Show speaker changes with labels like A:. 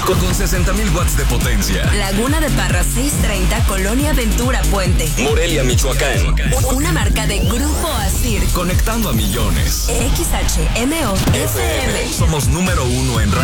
A: con 60,000 watts de potencia.
B: Laguna de Parra 630, Colonia Ventura Puente.
A: Morelia, Michoacán.
B: Una marca de Grupo Asir.
A: Conectando a millones.
B: XHMO FM.
A: Somos número 1 en radio.